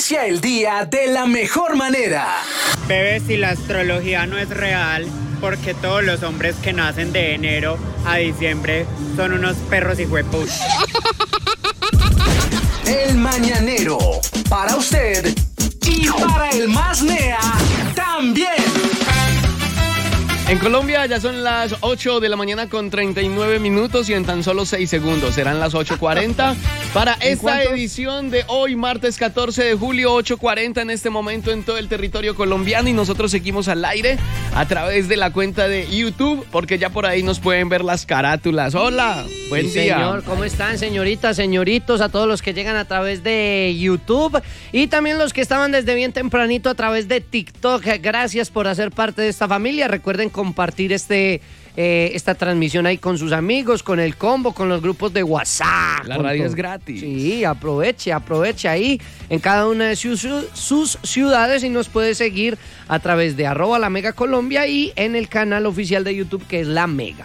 Inicia el día de la mejor manera. Bebé, si la astrología no es real, porque todos los hombres que nacen de enero a diciembre son unos perros hijuepuch. El Mañanero, para usted y para el más nea también. En Colombia ya son las 8 de la mañana con 39 minutos y en tan solo 6 segundos serán las 8:40 para esta edición de hoy, martes 14 de julio, 8:40 en este momento en todo el territorio colombiano, y nosotros seguimos al aire a través de la cuenta de YouTube porque ya por ahí nos pueden ver las carátulas. Hola, buen día. Señor, ¿cómo están, señoritas, señoritos? A todos los que llegan a través de YouTube y también los que estaban desde bien tempranito a través de TikTok. Gracias por hacer parte de esta familia. Recuerden compartir esta transmisión ahí con sus amigos, con el combo, con los grupos de WhatsApp. La radio es gratis. Sí, aproveche ahí en cada una de sus ciudades y nos puede seguir a través de @LaMegaColombia y en el canal oficial de YouTube que es La Mega.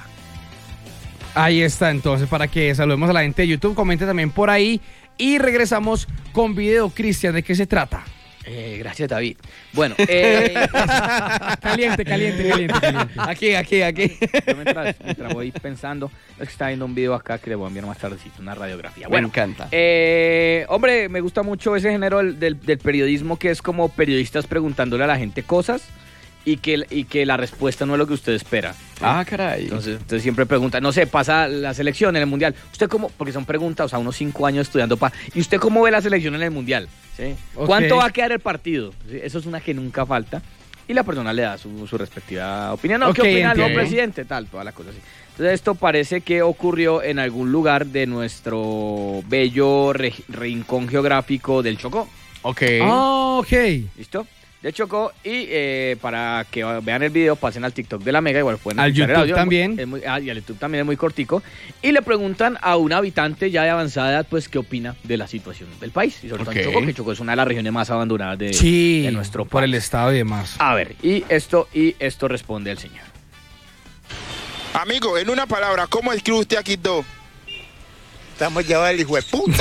Ahí está, entonces, para que saludemos a la gente de YouTube, comente también por ahí y regresamos con video. Cristian, ¿de qué se trata? Gracias, David. Bueno, Caliente. Aquí. Yo mientras voy pensando, es que está viendo un video acá que le voy a enviar más tardecito, una radiografía. Bueno, me encanta. Hombre, me gusta mucho ese género del periodismo que es como periodistas preguntándole a la gente cosas y que la respuesta no es lo que usted espera. Ah, caray. Entonces siempre pregunta, no sé, pasa la selección en el Mundial. ¿Usted cómo? Porque son preguntas, o sea, unos 5 años estudiando ¿y usted cómo ve la selección en el Mundial? ¿Sí? Okay. ¿Cuánto va a quedar el partido? ¿Sí? Eso es una que nunca falta. Y la persona le da su respectiva opinión. No, ¿qué opina el nuevo presidente? Tal, toda la cosa así. Entonces esto parece que ocurrió en algún lugar de nuestro bello rincón geográfico del Chocó. Ok. Ok. ¿Listo? De Chocó, y para que vean el video, pasen al TikTok de La Mega, igual pueden al escuchar YouTube el audio, también. Y al YouTube también es muy cortico, y le preguntan a un habitante ya de avanzada edad, pues, qué opina de la situación del país, y sobre todo en Chocó, que Chocó es una de las regiones más abandonadas de nuestro país. Por el estado y demás. A ver, y esto responde el señor. Amigo, en una palabra, ¿cómo escribe usted aquí todo? Estamos llevados el hijo de puta.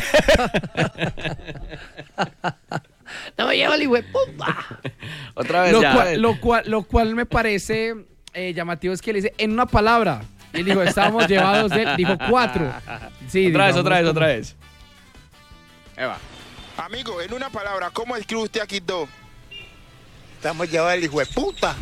No me lleva el hijueputa. Otra vez Lo cual me parece llamativo es que le dice en una palabra. Y él dijo, estábamos llevados dijo 4. Sí, otra vez. Ahí va. Amigo, en una palabra, ¿cómo escribe usted aquí todo? Estamos llevados el hijo de puta.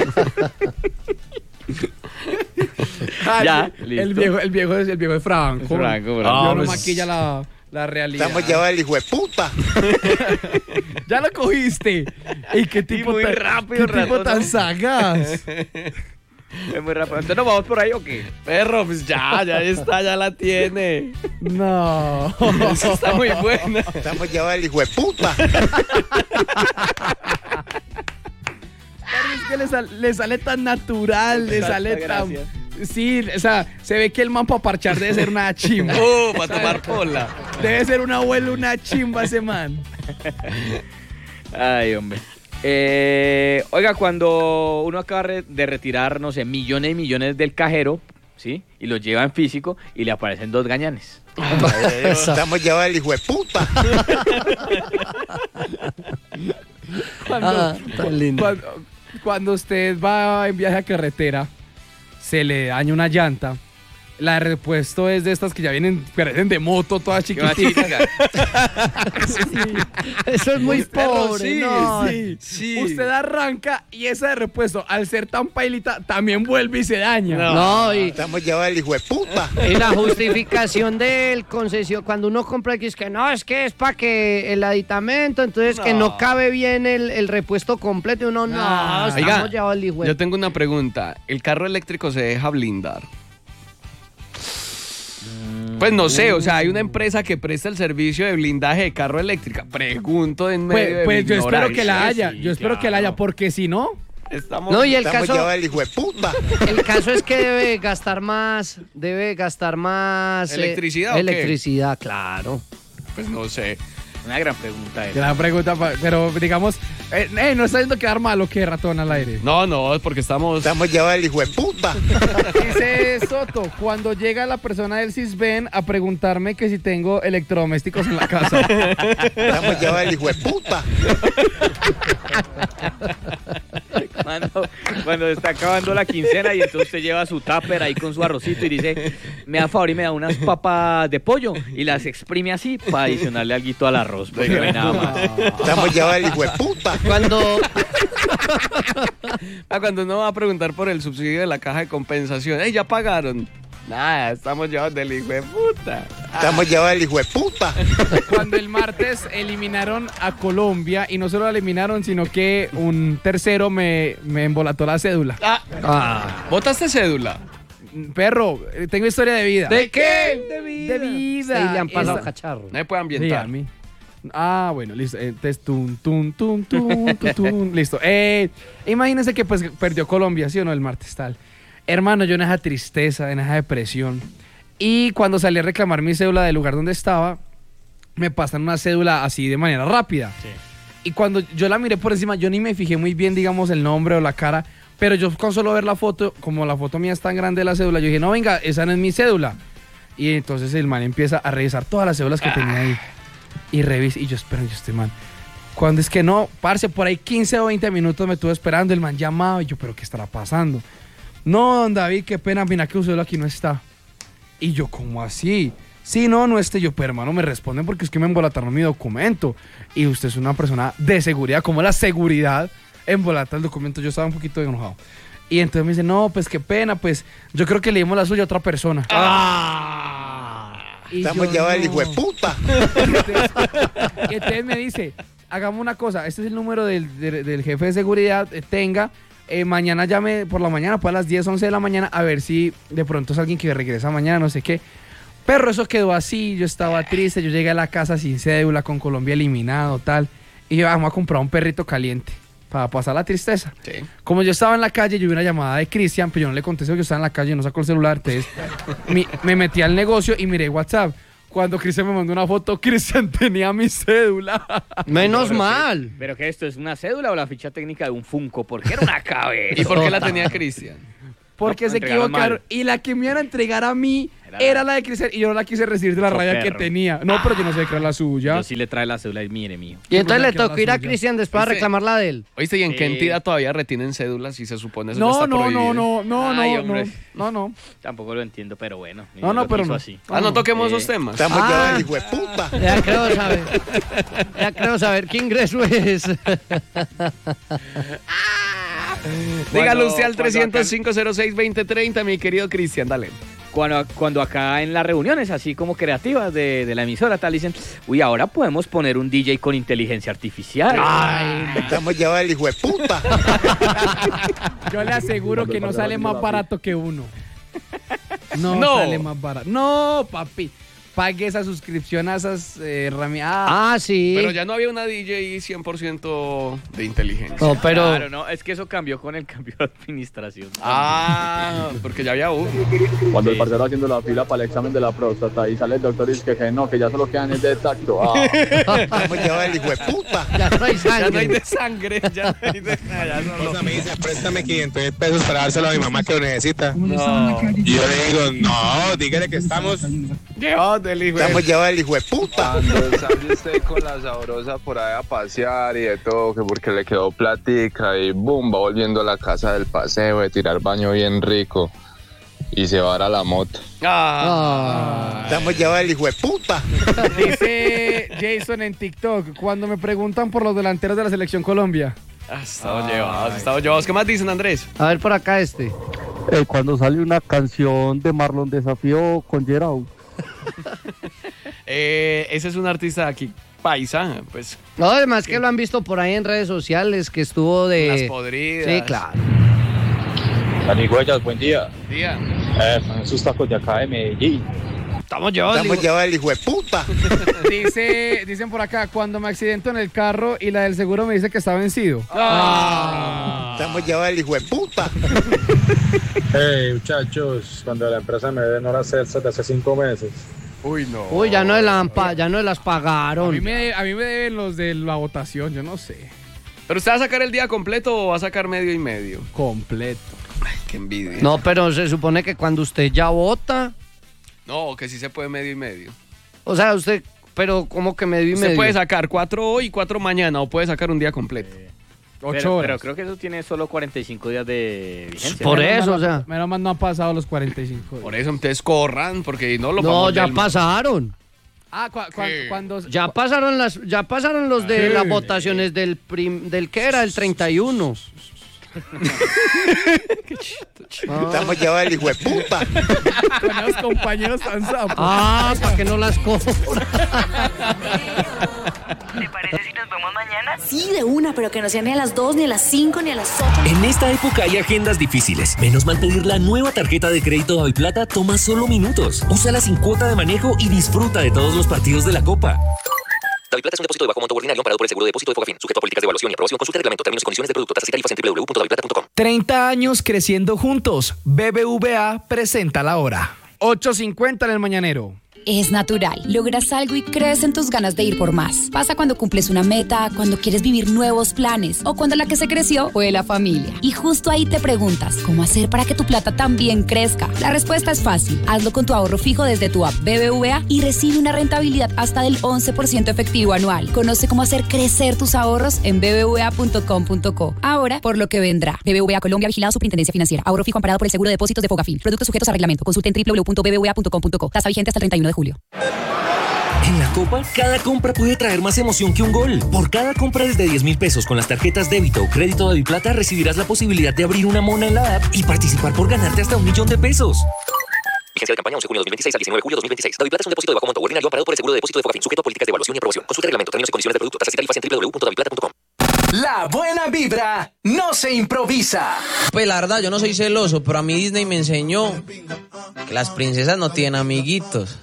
Ya, listo. el viejo es Franco. Franco. Yo no maquilla la realidad. Estamos llevados el hijo de puta. Ya lo cogiste. Y qué tipo muy tan rápido, qué tipo tan sagaz. Es muy rápido. Entonces, ¿nos vamos por ahí o qué? Perro, pues ya está, ya la tiene. No. Eso está muy buena. Estamos llevados el hijo de puta. Es que le sale tan natural, le sale tan... Sí, o sea, se ve que el man para parchar debe ser una chimba. Para tomar pola. Debe ser un abuelo, una chimba ese man. Ay, hombre. Oiga, cuando uno acaba de retirar, no sé, millones y millones del cajero, ¿sí? Y los lleva en físico y le aparecen 2 gañanes. Estamos llevados el hijo de puta. Tan lindo. Cuando usted va en viaje a carretera, se le daña una llanta. La de repuesto es de estas que ya parecen de moto, todas chiquititas. Sí, eso es muy pobre. Sí, no. Sí. Usted arranca y esa de repuesto, al ser tan pailita, también vuelve y se daña. No, y Estamos llevados el hijo de puta. la justificación del concesión, cuando uno compra aquí es que es para que el aditamento, entonces que no cabe bien el repuesto completo. Y uno, estamos llevados el hijo. Yo tengo una pregunta. ¿El carro eléctrico se deja blindar? Pues no sé, o sea, hay una empresa que presta el servicio de blindaje de carro eléctrica. Pregunto en medio pues de yo espero que la ignorancia. haya, espero que la haya, porque si no... No, y el Estamos caso, llevados el hijo de puta. el caso es que debe gastar más ¿Electricidad o qué? electricidad, claro. Pues no sé. Una gran pregunta esa. Gran pregunta, pero digamos, no está yendo a quedar malo que ratón al aire. No, es porque estamos llevados el hijo de puta. Dice Soto, cuando llega la persona del Cisben a preguntarme que si tengo electrodomésticos en la casa. Estamos llevados el hijo de puta. Cuando está acabando la quincena y entonces usted lleva su tupper ahí con su arrocito y dice, me da favor y me da unas papas de pollo y las exprime así para adicionarle alguito al arroz. Pues no hay nada más. Estamos llevados el hijo de puta. Cuando uno va a preguntar por el subsidio de la caja de compensación, ya pagaron. Nada, estamos llevados del hijo de puta. Estamos llevados del hijo de puta. Cuando el martes eliminaron a Colombia, y no solo la eliminaron, sino que un tercero me embolató la cédula. ¿Votaste cédula? Perro, tengo historia de vida. ¿De qué? De vida. Sí, le han pasado cacharro. No me puede ambientar. Sí, a mí. Bueno, listo. Entonces, listo. Imagínense que pues perdió Colombia, ¿sí o no? El martes tal. Hermano, yo en esa tristeza, en esa depresión. Y cuando salí a reclamar mi cédula del lugar donde estaba, me pasan una cédula así de manera rápida. Sí. Y cuando yo la miré por encima, yo ni me fijé muy bien, digamos, el nombre o la cara. Pero yo con solo ver la foto, como la foto mía es tan grande de la cédula, yo dije, no, venga, esa no es mi cédula. Y entonces el man empieza a revisar todas las cédulas que tenía ahí. Y revisa, y yo espero, este man. Cuando es que no, parce, por ahí 15 o 20 minutos me estuve esperando, el man llamaba, y yo, pero ¿qué estará pasando? No, don David, qué pena, mira que su cédula aquí no está. Y yo, ¿cómo así? Sí, no esté. Yo, pero hermano, me responden porque es que me embolataron mi documento. Y usted es una persona de seguridad, como la seguridad embolata el documento. Yo estaba un poquito enojado. Y entonces me dice, no, pues qué pena, pues yo creo que le dimos la suya a otra persona. Estamos llevados el hijo de puta. Y entonces me dice, hagamos una cosa, este es el número del jefe de seguridad, tenga, mañana llame por la mañana, pues a las 10, 11 de la mañana, a ver si de pronto es alguien que regresa mañana, no sé qué. Pero eso quedó así, yo estaba triste, yo llegué a la casa sin cédula, con Colombia eliminado, tal, y yo, vamos a comprar un perrito caliente para pasar la tristeza. Sí. Como yo estaba en la calle, yo vi una llamada de Cristian, pero yo no le contesté porque yo estaba en la calle, no sacó el celular, entonces me metí al negocio y miré WhatsApp. Cuando Cristian me mandó una foto, Cristian tenía mi cédula. Menos mal. ¿Pero qué esto es una cédula o la ficha técnica de un Funko? ¿Por qué era una cabeza? ¿Y por qué la tenía Cristian? Porque se equivocaron. Y la que me iban a entregar a mí era la de Cristian y yo no la quise recibir de la raya que tenía. No, pero yo no sé qué era la suya. Yo sí le trae la cédula y mire, mío. Y entonces le tocó ir a Cristian después a reclamarla de él. Oíste, ¿y en qué entidad todavía retienen cédulas y se supone eso no está prohibido? No. Tampoco lo entiendo, pero bueno. No, pero no. Así. No toquemos esos temas. Estamos llevados el hijo de puta. Ya creo saber qué ingreso es. Dígalo usted al 305-06-2030, mi querido Cristian, dale. Cuando acá en las reuniones, así como creativas de la emisora, tal, dicen, uy, ahora podemos poner un DJ con inteligencia artificial. Ay, estamos llevados el hijo de puta. Yo le aseguro que no sale más barato que uno. No sale más barato. No, papi. Pague esa suscripción a esas herramientas. Sí. Pero ya no había una DJ 100% de inteligencia. No, pero... Claro, no, es que eso cambió con el cambio de administración. Porque ya había uno. Cuando el parcero haciendo la fila para el examen de la próstata y sale el doctor y dice que no, que ya solo quedan el de tacto. Estamos llevados el hijo de puta. Ya no hay sangre. Ya no hay de sangre. Ya no hay de nada. O sea, me dice, préstame 500 pesos para dárselo a mi mamá que lo necesita. No. Y yo le digo, no, dígale que estamos... Estamos llevados el hijo de puta. Cuando sale usted con la sabrosa por ahí a pasear y de todo, que porque le quedó platica y boom, va volviendo a la casa del paseo de tirar baño bien rico y se va a la moto. Estamos llevados el hijo de puta. Dice Jason en TikTok, cuando me preguntan por los delanteros de la selección Colombia. Estamos llevados. ¿Qué más dicen, Andrés? A ver por acá cuando sale una canción de Marlon Desafío con Gerard. Ese es un artista aquí, paisa, pues. No, además que lo han visto por ahí en redes sociales, que estuvo de... Las podridas. Sí, claro. Amigüellas, buen día. Día. Esos tacos de acá de Medellín. Estamos llevados el hijo de puta. Dicen por acá, cuando me accidento en el carro y la del seguro me dice que está vencido. Estamos llevados el hijo de puta. Hey, muchachos, cuando la empresa me den horas extras de hace 5 meses, Uy, no. Uy, ya no las pagaron. A mí me deben los de la votación, yo no sé. ¿Pero usted va a sacar el día completo o va a sacar medio y medio? Completo. Ay, qué envidia. No, pero se supone que cuando usted ya vota... No, que sí se puede medio y medio. O sea, usted... Pero ¿cómo que medio y medio? Usted puede sacar 4 hoy y 4 mañana o puede sacar un día completo. 8 horas. Pero creo que eso tiene solo 45 días de vigencia. Por eso, o sea... Menos mal no han pasado los 45 días. Por eso ustedes corran, porque no lo No, vamos ya pasaron. Ah, cuando... Ya pasaron los de las votaciones del ¿qué era? El 31. Estamos llevados el hijo de puta. Con los compañeros tan sapos. Para que no las cobran. ¿Te parece si nos vemos mañana? Sí, de una, pero que no sean ni a las 2, ni a las 5, ni a las 8. En esta época hay agendas difíciles. Menos mal pedir la nueva tarjeta de crédito DaviPlata toma solo minutos. Úsala sin cuota de manejo y disfruta de todos los partidos de la Copa. DaviPlata es un depósito de bajo monto ordinario amparado por el Seguro de Depósito de Fogafín, sujeto a políticas de evaluación y aprobación. Consulta el reglamento, términos y condiciones del producto, tasas y tarifas en www.daviplata.com. 30 años creciendo juntos. BBVA presenta la hora. 8:50 en el mañanero. Es natural. Logras algo y crees en tus ganas de ir por más. Pasa cuando cumples una meta, cuando quieres vivir nuevos planes o cuando la que se creció fue la familia. Y justo ahí te preguntas, ¿cómo hacer para que tu plata también crezca? La respuesta es fácil. Hazlo con tu ahorro fijo desde tu app BBVA y recibe una rentabilidad hasta del 11% efectivo anual. Conoce cómo hacer crecer tus ahorros en bbva.com.co. Ahora, por lo que vendrá. BBVA Colombia, vigilado Superintendencia Financiera. Ahorro fijo amparado por el Seguro de Depósitos de Fogafín. Productos sujetos a reglamento. Consulte en www.bbva.com.co. Tasa vigente hasta el 31 de julio. En la Copa, cada compra puede traer más emoción que un gol. Por cada compra desde 10.000 pesos con las tarjetas débito o crédito DaviPlata recibirás la posibilidad de abrir una mona en la app y participar por ganarte hasta $1.000.000. Vigencia de campaña 11 de junio 2026 al 19 de julio 2026. DaviPlata es un depósito de bajo monto ordinario amparado por el Seguro de Depósito de Fogafín, sujeto a políticas de evaluación y aprobación. Consulta el reglamento, términos y condiciones del producto, tasas y tarifas en www.daviplata.com. La buena vibra no se improvisa. Pues la verdad, yo no soy celoso, pero a mí Disney me enseñó que las princesas no tienen amiguitos.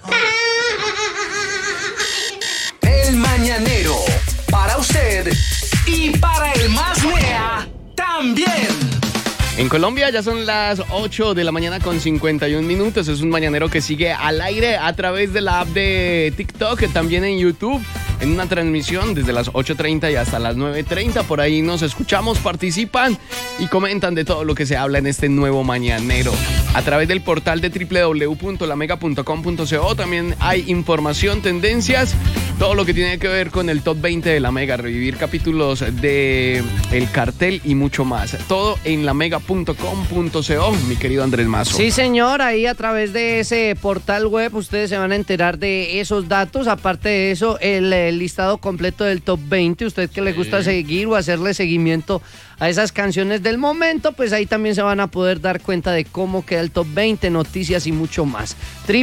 El mañanero, para usted y para el más nea también. En Colombia ya son las 8 de la mañana con 51 minutos. Es un mañanero que sigue al aire a través de la app de TikTok, también en YouTube, en una transmisión desde las 8:30 y hasta las 9:30. Por ahí nos escuchamos, participan y comentan de todo lo que se habla en este nuevo mañanero. A través del portal de www.lamega.com.co también hay información, tendencias, todo lo que tiene que ver con el top 20 de La Mega, revivir capítulos de El Cartel y mucho más. Todo en lamega.com.co, mi querido Andrés Mazo. Sí, señor, ahí a través de ese portal web ustedes se van a enterar de esos datos. Aparte de eso, el listado completo del top 20. Usted que le gusta seguir o hacerle seguimiento a esas canciones del momento, pues ahí también se van a poder dar cuenta de cómo queda el top 20, noticias y mucho más.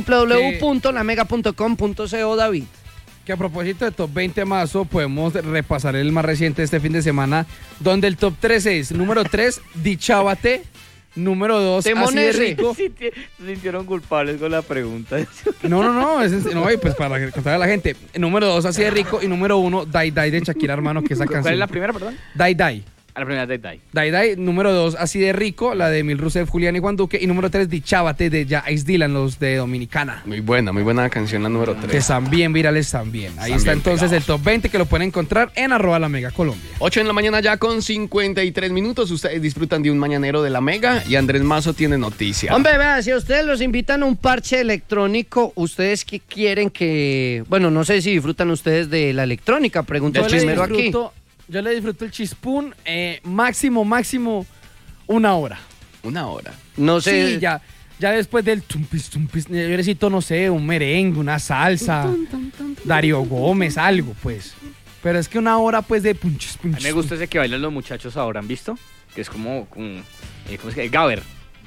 www.lamega.com.co, David. Que a propósito de top 20, Mazo, podemos repasar el más reciente de este fin de semana, donde el top 3 es, número 3, Dichábate, número 2, Así de Rico. Se sintieron culpables con la pregunta. No, pues para contar a la gente. Número 2, Así de Rico, y número 1, Dai Dai de Shakira, hermano, que esa canción. ¿Cuál es la primera, perdón? Dai Dai. A la primera, Dai Dai. Dai Dai, número 2, Así de Rico, la de Emil Rousseff, Julián y Juan Duque, y número 3, Dichábate de Ice Dylan, los de Dominicana. Muy buena canción la número 3. Que están bien virales también. Ahí está entonces el top 20 que lo pueden encontrar en @LaMegaColombia. 8 en la mañana ya con 53 minutos. Ustedes disfrutan de un mañanero de La Mega y Andrés Mazo tiene noticia. Hombre, vea, si a ustedes los invitan a un parche electrónico, ¿ustedes qué quieren que...? Bueno, no sé si disfrutan ustedes de la electrónica, pregunto primero aquí. Yo le disfruto el chispún, máximo, 1 hora. 1 hora. No sé. Sí, ya después del tumpis, yo necesito, no sé, un merengue, una salsa, Darío Gómez, algo, pues. Pero es que 1 hora, pues, de punches. A mí me gusta ese que bailan los muchachos ahora, ¿han visto? Que es como ¿cómo es que? Gaber.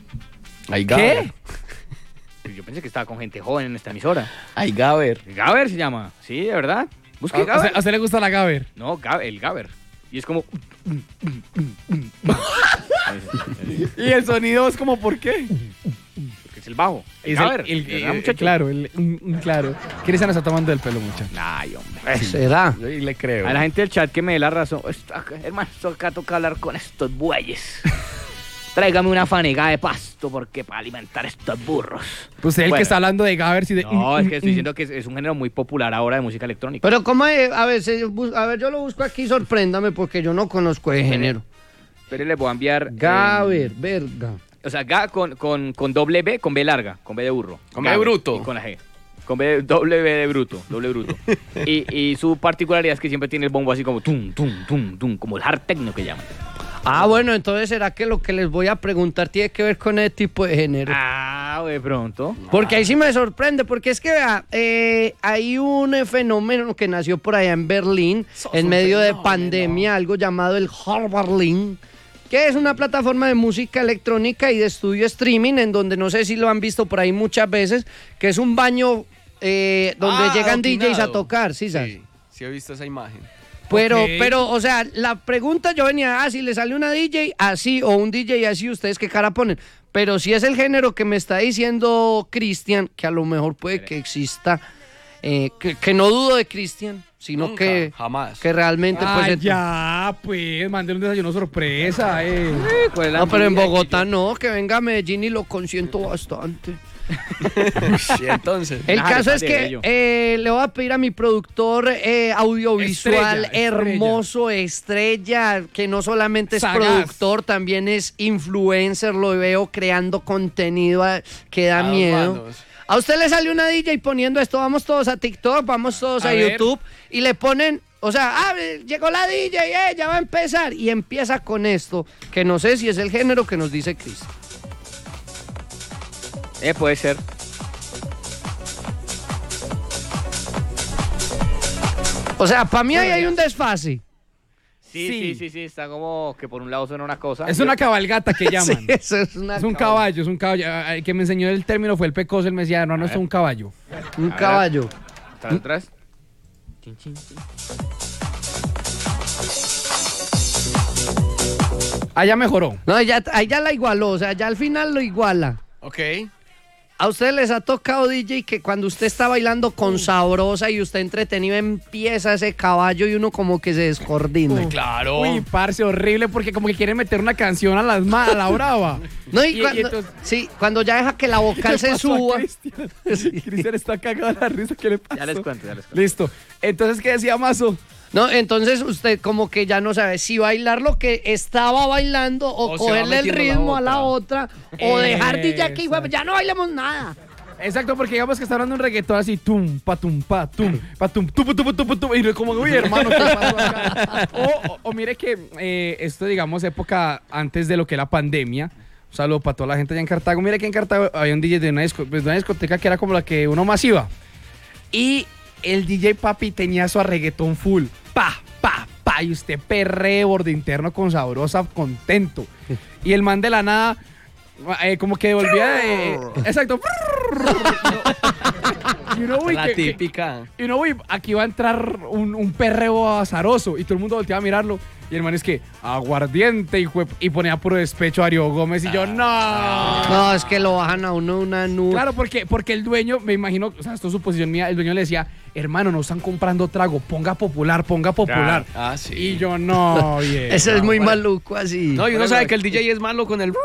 ¿Qué? Yo pensé que estaba con gente joven en esta emisora. Gaber. Gaber se llama, sí, de verdad. Busque Gaber. ¿A usted le gusta la Gaber? No, el Gaber. Y es como... ¿Y el sonido es como por qué? Porque es el bajo. El Gaber. Claro. Cristian está tomando el pelo, muchacho. Ay, hombre. ¿Será? Yo le creo. A la gente del chat que me dé la razón. Hermano, acá toca hablar con estos bueyes. tráigame una fanega de pasto porque para alimentar estos burros. Pues es el que está hablando de Gavers y de... No, es que estoy diciendo que es un género muy popular ahora de música electrónica. Pero ¿cómo es? A ver, yo lo busco aquí, sorpréndame, porque yo no conozco el género. Pero le voy a enviar... Gaber, verga. O sea, Ga con doble B, con B larga, con B de burro. Con B de bruto. Y con la G. Con B de, doble B de bruto, doble bruto. y su particularidad es que siempre tiene el bombo así como tum, tum, tum, tum, como el hard techno que llaman. Ah, bueno, entonces ¿será que lo que les voy a preguntar tiene que ver con ese tipo de género? Ah, de pronto. Porque ahí sí me sorprende, porque es que vea, hay un fenómeno que nació por allá en Berlín, en medio de pandemia, algo llamado el Harberlin, que es una plataforma de música electrónica y de estudio streaming, en donde no sé si lo han visto por ahí muchas veces, que es un baño donde llegan DJs a tocar, ¿sí sabes? Sí he visto esa imagen. Pero, o sea, la pregunta yo venía, si le sale una DJ así o un DJ así, ¿ustedes qué cara ponen? Pero si es el género que me está diciendo Cristian, que a lo mejor puede que exista, que no dudo de Cristian, sino nunca, que jamás. Que realmente pues... ya, pues, mandé un desayuno sorpresa, No, pero en Bogotá no, que venga a Medellín y lo consiento bastante. Sí, entonces. El caso es que le voy a pedir a mi productor audiovisual hermoso, estrella, que no solamente es productor, también es influencer, lo veo creando contenido que da miedo. Manos. A usted le sale una DJ poniendo esto, vamos todos a TikTok, vamos todos a YouTube y le ponen, o sea, llegó la DJ, ya va a empezar, y empieza con esto, que no sé si es el género que nos dice Cristo. Puede ser. O sea, para mí ahí hay un desfase. Sí, está como que por un lado suena una cosa. Es una cabalgata que llaman. Sí, eso es un caballo, es un caballo. El que me enseñó el término fue el Pecoso, él me decía, no, es un caballo. Un caballo. ¿Atrás? Allá mejoró. No, ahí ya la igualó, o sea, ya al final lo iguala. Ok. ¿A ustedes les ha tocado, DJ, que cuando usted está bailando con sabrosa y usted entretenido empieza ese caballo y uno como que se descoordina? Claro. Uy, parce, horrible, porque como que quiere meter una canción a la brava. No, cuando ya deja que la vocal se suba. Cristian está cagado de la risa, ¿qué le pasa? Ya les cuento. Listo. Entonces, ¿qué decía Mazo? No, entonces usted como que ya no sabe si bailar lo que estaba bailando o cogerle el ritmo a la otra o dejar DJ aquí, ya no bailamos nada. Exacto, porque digamos que está hablando un reggaetón así, tum, patum, patum, patum, tum, y como, uy, hermano, ¿qué pasó acá? O mire que esto, digamos, época antes de lo que era pandemia. Un saludo para toda la gente allá en Cartago. Mire que en Cartago había un DJ de una discoteca que era como la que uno más iba. Y el DJ papi tenía su reggaetón full. Y usted perre borde interno con sabrosa, contento. Y el man de la nada, como que devolvía exacto. La típica. Y uno, aquí va a entrar un perreo azaroso. Y todo el mundo volteaba a mirarlo. Y el man es que, aguardiente, y ponía puro despecho a Ario Gómez. Y yo, no. No, es que lo bajan a uno una nube. Claro, porque el dueño, me imagino, o sea, esto es suposición mía, el dueño le decía, hermano, no están comprando trago, ponga popular. Claro. Ah, sí. Y yo, no, bien. Eso es muy maluco así. No, y uno sabe que el DJ es malo con el...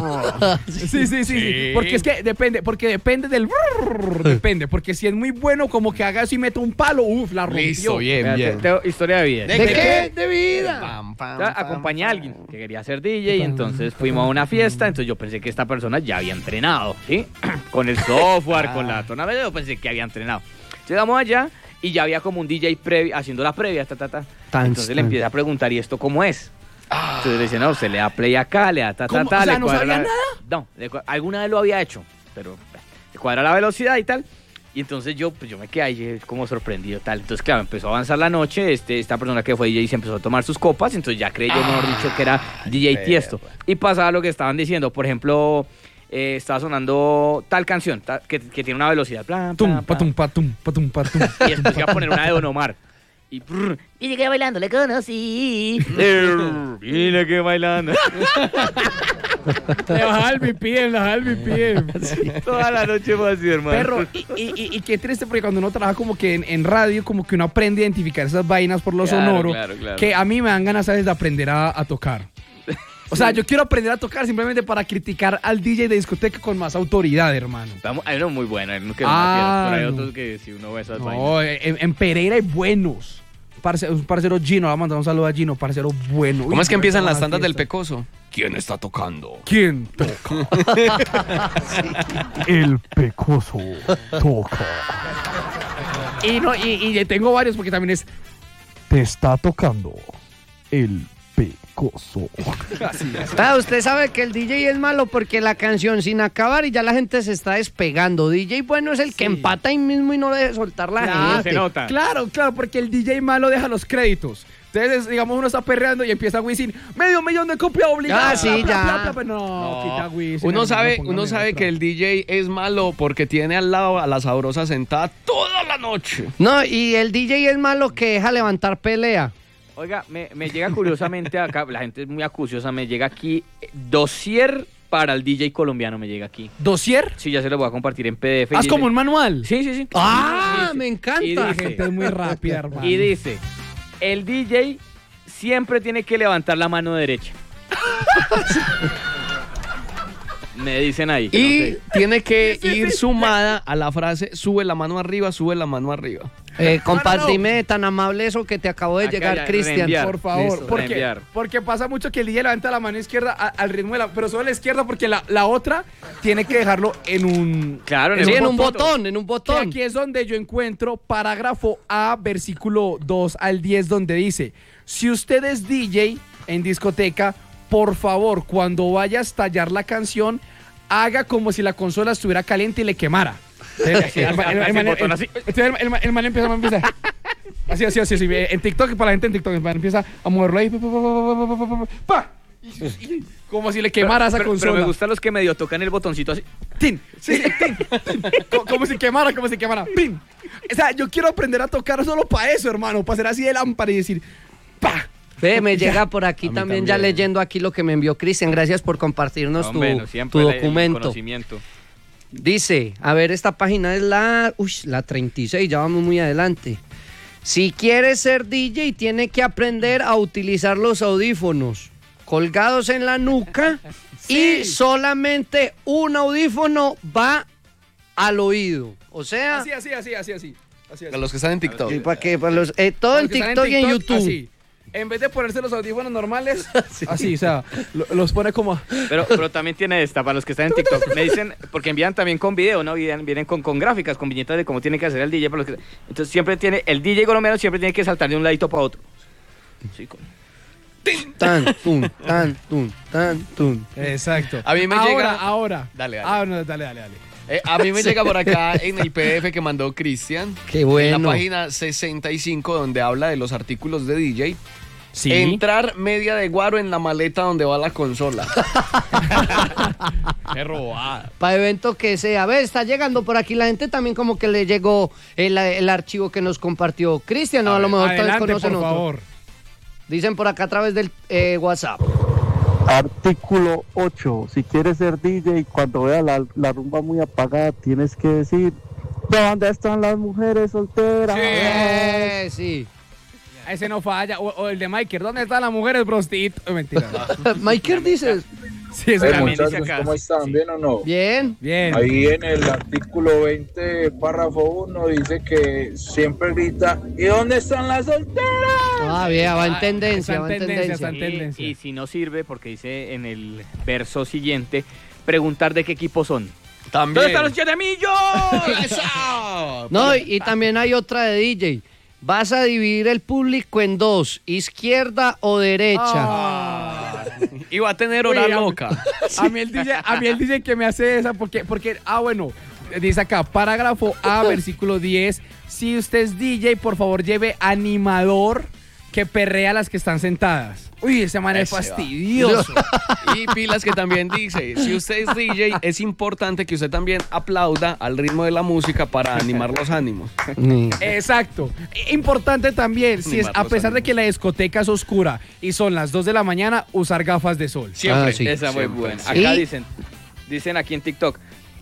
Sí. Porque es que depende del... Depende, porque si es muy bueno, como que haga eso y mete un palo, la rompió. Listo, bien. Tengo historia de vida. ¿De qué? De vida. Acompañé a alguien que quería ser DJ y entonces fuimos a una fiesta, entonces yo pensé que esta persona ya había entrenado, ¿sí? Con el software, con la tonalidad, yo pensé que había entrenado. Llegamos allá y ya había como un DJ haciendo la previa, Entonces le empieza a preguntar, ¿y esto cómo es? Entonces le dice, no, usted le da play acá, le da O sea, ¿no sabía nada? No, alguna vez lo había hecho, pero le cuadra la velocidad y tal. Y entonces yo me quedé ahí como sorprendido, tal. Entonces, claro, empezó a avanzar la noche, esta persona que fue DJ se empezó a tomar sus copas, entonces ya creí yo, mejor dicho, que era DJ Tiesto. Y pasaba lo que estaban diciendo, por ejemplo, estaba sonando tal canción, que tiene una velocidad. Patum, patum. Y después iba a poner una de Don Omar. Y que bailando le conocí. Vine que bailando. Le bajaba el BPM. Sí. Toda la noche fue así, hermano. Perro, y qué triste, porque cuando uno trabaja como que en radio, como que uno aprende a identificar esas vainas por lo sonoro, claro. que a mí me dan ganas, ¿sabes?, de aprender a tocar. O sea, yo quiero aprender a tocar simplemente para criticar al DJ de discoteca con más autoridad, hermano. Hay uno muy bueno, hay uno que pero hay otros que si uno ve esas vainas. No, en Pereira hay buenos. Un parcero Gino, le vamos a mandar un saludo a Gino, parcero bueno. ¿Cómo es que empiezan las tandas del Pecoso? ¿Quién está tocando? ¿Quién toca? El Pecoso toca. Y tengo varios porque también es... Te está tocando el Pecoso. Usted sabe que el DJ es malo porque la canción sin acabar y ya la gente se está despegando. DJ bueno es el que empata ahí mismo y no le deja soltar la gente. Se nota. Claro, porque el DJ malo deja los créditos. Entonces, digamos, uno está perreando y empieza Wisin, $500,000 de copia obligada. Ah, sí, ya. Quita Wisin. Uno sabe que el DJ es malo porque tiene al lado a la sabrosa sentada toda la noche. No, y el DJ es malo que deja levantar pelea. Oiga, me llega curiosamente acá, la gente es muy acuciosa, me llega aquí dossier para el DJ colombiano, me llega aquí. ¿Dossier? Sí, ya se lo voy a compartir en PDF. ¿Haz como un manual? Sí. ¡Ah, me encanta! La gente es muy rápida, hermano. Y dice, el DJ siempre tiene que levantar la mano derecha. Me dicen ahí. Y tiene que ir sumada a la frase, sube la mano arriba, sube la mano arriba. Compadre, dime tan amable eso que te acabó de llegar, Cristian. Por favor, porque pasa mucho que el DJ levanta la mano izquierda al ritmo de pero solo la izquierda porque la otra tiene que dejarlo en un... Claro, en un botón. Que aquí es donde yo encuentro parágrafo A, versículo 2 al 10, donde dice, si usted es DJ en discoteca, por favor, cuando vaya a estallar la canción, haga como si la consola estuviera caliente y le quemara. El man empieza así. En TikTok, para la gente en TikTok, el man empieza a moverlo ahí. ¡Pa! Como si le quemara esa consola. Pero me gustan los que medio tocan el botoncito así. ¡Tin! Sí, tin. Como si quemara. ¡Pin! O sea, yo quiero aprender a tocar solo para eso, hermano. Para ser así de lámpara y decir ¡pa! Me llega por aquí también ya leyendo aquí lo que me envió Cristian. Gracias por compartirnos tu documento. Dice, a ver, esta página es la 36, ya vamos muy adelante. Si quieres ser DJ, tiene que aprender a utilizar los audífonos colgados en la nuca y solamente un audífono va al oído. O sea... Así. Para los que están en TikTok. Todo en TikTok y en YouTube. Así. En vez de ponerse los audífonos normales, así, o sea, los pone como... Pero también tiene esta, para los que están en TikTok. Me dicen, porque envían también con video, ¿no? Vienen con gráficas, con viñetas de cómo tiene que hacer el DJ. Para los que... Entonces siempre el DJ colombiano siempre tiene que saltar de un ladito para otro. Sí, tan, tun. Exacto. A mí me llega... Ahora. Dale. Dale. A mí me llega por acá en el PDF que mandó Cristian. Qué bueno. En la página 65, donde habla de los artículos de DJ. ¿Sí? Entrar media de guaro en la maleta donde va la consola. Qué robada. Para evento que sea. A ver, está llegando por aquí la gente también como que le llegó el archivo que nos compartió Cristian. A lo mejor adelante, conocen por otro. favor. Dicen por acá a través del WhatsApp. Artículo 8. Si quieres ser DJ, cuando veas la rumba muy apagada, tienes que decir, ¿dónde están las mujeres solteras? Sí. Ese no falla. O el de Michael, ¿dónde están las mujeres prostitutas? Mentira. Michael dices. Sí, eso también muchachos, dice acá. ¿cómo están? ¿Bien o no? Bien. Ahí en el artículo 20, párrafo 1, dice que siempre grita, ¿y dónde están las solteras? Bien, va en tendencia, Y si no sirve, porque dice en el verso siguiente, preguntar de qué equipo son. También. ¿Dónde están los 7 millones? ¡Eso! No, y también hay otra de DJ. Vas a dividir el público en dos, izquierda o derecha. Y va a tener hora loca. A mí el DJ que me hace esa, porque bueno, dice acá, parágrafo A, versículo 10, si usted es DJ, por favor lleve animador que perrea a las que están sentadas. Uy, ese man es fastidioso. Y pilas que también dice, si usted es DJ, es importante que usted también aplauda al ritmo de la música para animar los ánimos. Exacto. Importante también, a pesar de que la discoteca es oscura y son las 2 de la mañana, usar gafas de sol. Siempre. Sí, esa muy buena. Acá dicen aquí en TikTok,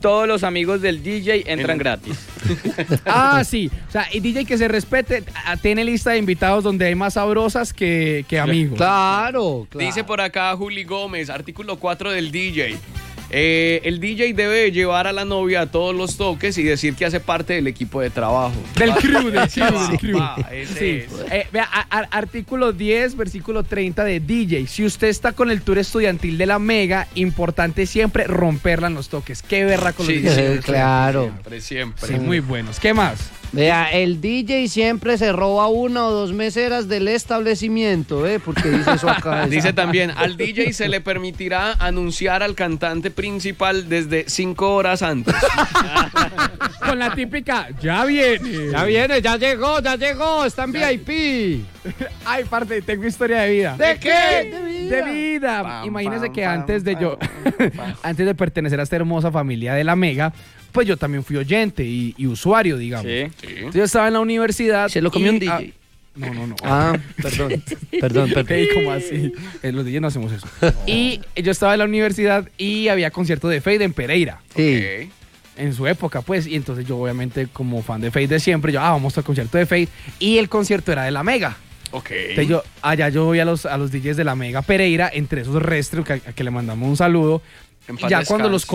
todos los amigos del DJ entran gratis. Sí. O sea, y DJ que se respete, tiene lista de invitados donde hay más sabrosas que amigos. Claro. Dice por acá Juli Gómez, artículo 4 del DJ. El DJ debe llevar a la novia a todos los toques y decir que hace parte del equipo de trabajo. Del crew, del crew. Ese es. Vea, artículo 10, versículo 30 de DJ. Si usted está con el tour estudiantil de la Mega, importante siempre romperla en los toques. Qué berra con los DJs. Claro. Siempre. Sí, muy buenos. ¿Qué más? Vea, el DJ siempre se roba 1 o 2 meseras del establecimiento, porque dice eso acá. Dice también, al DJ se le permitirá anunciar al cantante principal desde 5 horas antes. Con la típica, ya viene, ya llegó, está en VIP. Ay, parte, tengo historia de vida. ¿De qué? De vida. Imagínense que antes de pertenecer a esta hermosa familia de la Mega, pues yo también fui oyente y usuario, digamos. Sí. Entonces yo estaba en la universidad. ¿Se lo comió un DJ? No. Perdón. ¿Cómo así? Los DJs no hacemos eso. Y yo estaba en la universidad y había concierto de Fade en Pereira. Sí. Okay. En su época, pues. Y entonces yo, obviamente, como fan de Fade de siempre, vamos al concierto de Fade. Y el concierto era de la Mega. Ok. Entonces yo voy a los DJs de la Mega Pereira, entre esos Restro, a que le mandamos un saludo. Ya cuando los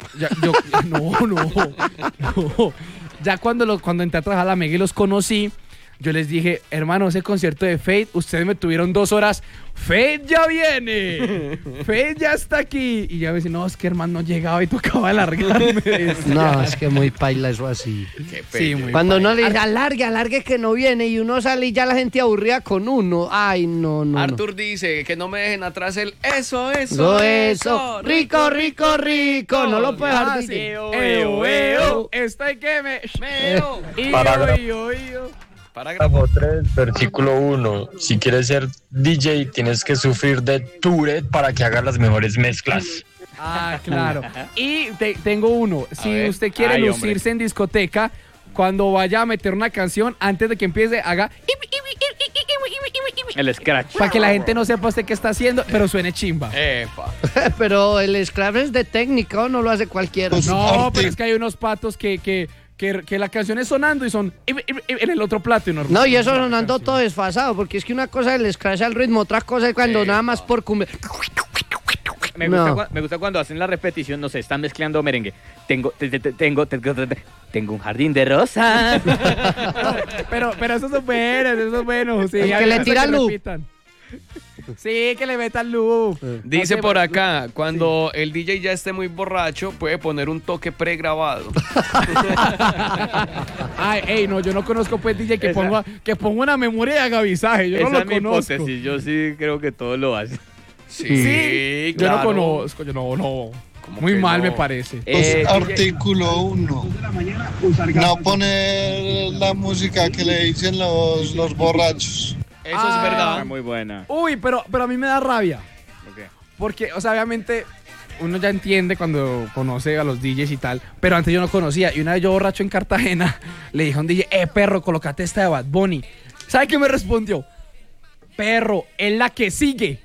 Ya cuando entré a trabajar a la Mega y los conocí, yo les dije, hermano, ese concierto de Fade, ustedes me tuvieron 2 horas. Fade ya viene. Fade ya está aquí. Y ya me decían, no, es que hermano no llegaba y tocaba alargarme. No, es que muy paila eso así. Sí, muy cuando paila. uno le dice, alargue que no viene, y uno sale y ya la gente aburrida con uno. Ay, no. Arthur dice que no me dejen atrás el eso. Rico. No lo puedes dejar Sí. decir. Estoy que me... Parágrafo 3, versículo 1. Si quieres ser DJ, tienes que sufrir de Tourette para que hagas las mejores mezclas. Claro. Y tengo uno. Si usted quiere lucirse en discoteca, cuando vaya a meter una canción, antes de que empiece, haga... El scratch. Para que la gente no sepa usted qué está haciendo, pero suene chimba. Pero el scratch es de técnica, ¿o no lo hace cualquiera? No, pero es que hay unos patos que la canción es sonando y son en el otro plato. No, y eso sonando todo desfasado, porque es que una cosa es el scratch al ritmo, otra cosa es cuando nada más por cumbia. Me gusta cuando hacen la repetición, no sé, están mezclando merengue. Tengo un jardín de rosas. pero esos son buenos, sí. El que le tira loop. Sí, que le metan loop. Dice por acá, cuando el DJ ya esté muy borracho, puede poner un toque pregrabado. No, yo no conozco pues DJ que ponga una memoria de agavizaje. Yo no lo conozco. Hipótesis, yo sí creo que todos lo hacen. Sí, claro. Yo no conozco, no. Muy mal me parece. Artículo 1. No poner la música que le dicen los borrachos. Eso es verdad. Muy buena. Uy, pero a mí me da rabia. Okay. Porque, o sea, obviamente uno ya entiende cuando conoce a los DJs y tal, pero antes yo no conocía. Y una vez yo borracho en Cartagena, le dije a un DJ, perro, colócate esta de Bad Bunny. ¿Sabe qué me respondió? Perro, es la que sigue.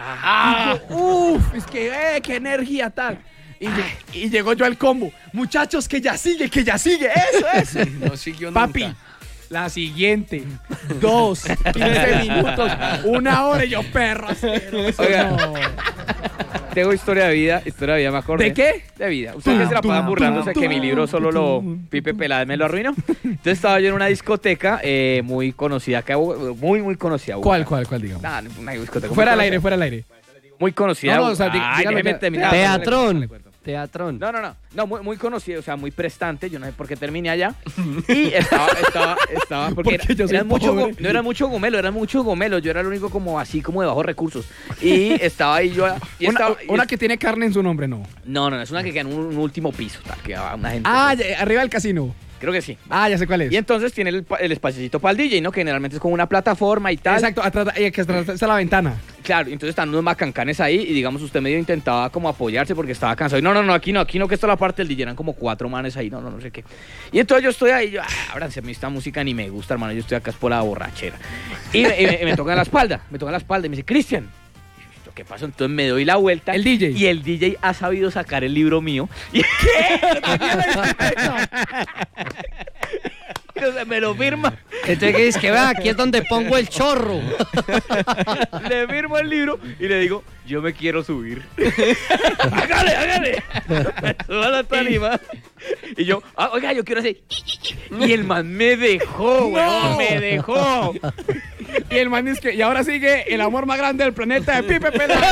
Es que, qué energía tal. Y llegó yo al combo. Muchachos, que ya sigue. Eso. No siguió Papi, nunca. la siguiente. 2, 15 minutos, 1 hora y yo, perro. Oiga, tengo historia de vida me acordé. ¿De qué? De vida. Ustedes se la pasan burlándose que mi libro solo Pipe Peláez me lo arruinó. Entonces estaba yo en una discoteca muy conocida, muy conocida. ¿Cuál, digamos? Una discoteca Fuera al aire. Muy conocida. No, o sea, dígame, Teatrón. No, muy conocido, o sea, muy prestante. Yo no sé por qué terminé allá. Y estaba porque no era mucho gomelo. Yo era el único como así, como de bajos recursos. Y estaba ahí yo. Una que tiene carne en su nombre, no. No, es una que queda en un último piso. Que va una gente. Arriba del casino. Creo que sí. Ya sé cuál es. Y entonces tiene el espaciocito para el DJ, ¿no? Que generalmente es como una plataforma y tal. Exacto, atrás está la ventana. Claro, entonces están unos macancanes ahí y digamos usted medio intentaba como apoyarse porque estaba cansado. Y no, aquí no, que está la parte del DJ, eran como 4 manes ahí, no sé qué. Y entonces yo estoy ahí, ábranse, a mí esta música ni me gusta, hermano, yo estoy acá es por la borrachera. Y me toca la espalda y me dice, Cristian. ¿qué pasó? Entonces me doy la vuelta. El DJ. Y el DJ ha sabido sacar el libro mío. ¿Qué? Me lo firma. Entonces que dice que vea, aquí es donde pongo el chorro. Le firmo el libro y le digo, yo me quiero subir. hágale. Suba la tarima. Y yo, oiga, yo quiero hacer. Y el man me dejó, weón, me dejó. Y el man dice que, y ahora sigue el amor más grande del planeta de Pipe Peláez.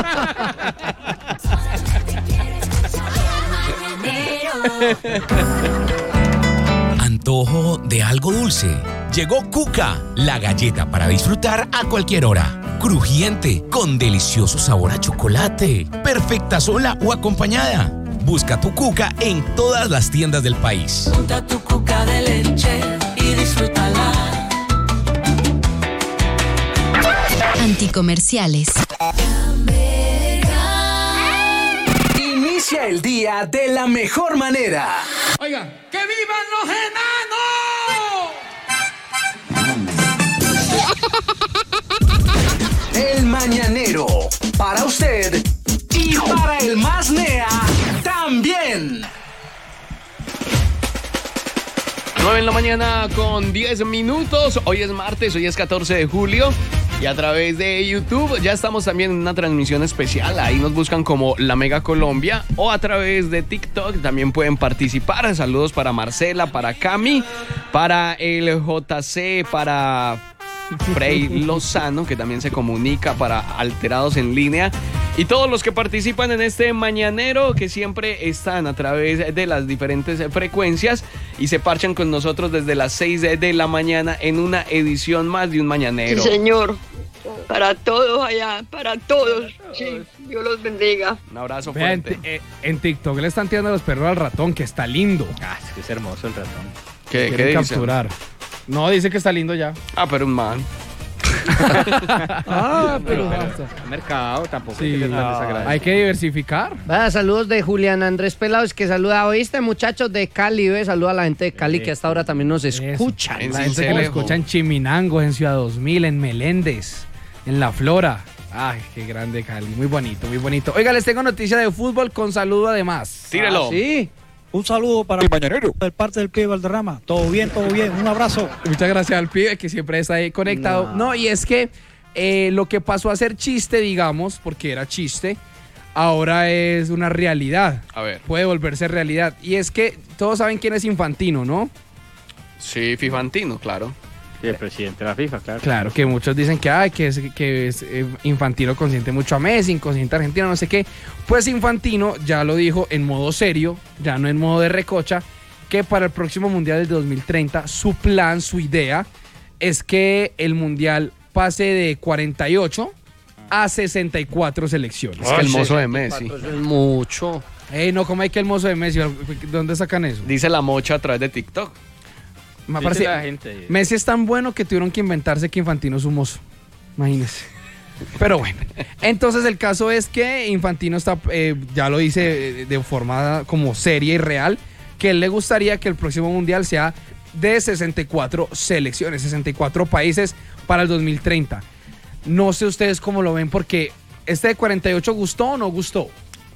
Antojo de algo dulce. Llegó Cuca, la galleta para disfrutar a cualquier hora. Crujiente, con delicioso sabor a chocolate. Perfecta sola o acompañada. Busca tu Cuca en todas las tiendas del país. Unta tu Cuca de leche y disfrútala. Anticomerciales. Inicia el día de la mejor manera. Oigan, ¡que vivan los enanos! El mañanero, para usted y para el más nea también. 9 de la mañana con 10 minutos. Hoy es martes, hoy es 14 de julio. Y a través de YouTube ya estamos también en una transmisión especial. Ahí nos buscan como La Mega Colombia. O a través de TikTok también pueden participar. Saludos para Marcela, para Cami, para el JC, para Frey Lozano, que también se comunica, para Alterados en Línea. Y todos los que participan en este mañanero, que siempre están a través de las diferentes frecuencias y se parchan con nosotros desde las 6 de la mañana en una edición más de un mañanero. Sí, señor. Para todos allá, para todos. Sí, Dios los bendiga. Un abrazo Vean, fuerte. En TikTok le están tirando los perros al ratón, que está lindo. Es que es hermoso el ratón. ¿Qué Quieren dice? capturar. No, dice que está lindo ya. Pero un man. Pero mercado tampoco Sí, hay que ser tan desagradable. hay que diversificar. Vaya, saludos de Julián Andrés Pelados, que saluda. ¿Oíste, muchachos de Cali? Saluda a la gente de Cali que hasta ahora también nos escuchan. La gente que lo escucha en Chiminango, en Ciudad 2000, en Meléndez, en La Flora. Ay, qué grande Cali. Muy bonito, muy bonito. Oiga, les tengo noticia de fútbol con saludo además. Tírelo. Sí. Un saludo para el mañanero. De parte del pibe Valderrama. Todo bien, todo bien. Un abrazo. Muchas gracias al pibe que siempre está ahí conectado. No, y es que lo que pasó a ser chiste, digamos, porque era chiste, ahora es una realidad. A ver. Puede volverse realidad. Y es que todos saben quién es Infantino, ¿no? Sí, Fifantino, claro. Sí, el presidente de la FIFA, claro. Claro, que muchos dicen que es Infantino consiente mucho a Messi, consiente a Argentina, no sé qué. Pues Infantino ya lo dijo en modo serio, ya no en modo de recocha, que para el próximo Mundial del 2030 su plan, su idea, es que el Mundial pase de 48 a 64 selecciones. Es que el mozo de Messi. Eso es mucho. No, ¿cómo hay que el mozo de Messi? ¿Dónde sacan eso? Dice la mocha a través de TikTok. Me parece, Messi es tan bueno que tuvieron que inventarse que Infantino es un mozo. Imagínense. Pero bueno, entonces el caso es que Infantino está, ya lo dice de forma como seria y real, que él le gustaría que el próximo mundial sea de 64 selecciones, 64 países para el 2030. No sé ustedes cómo lo ven, porque este de 48 gustó o no gustó.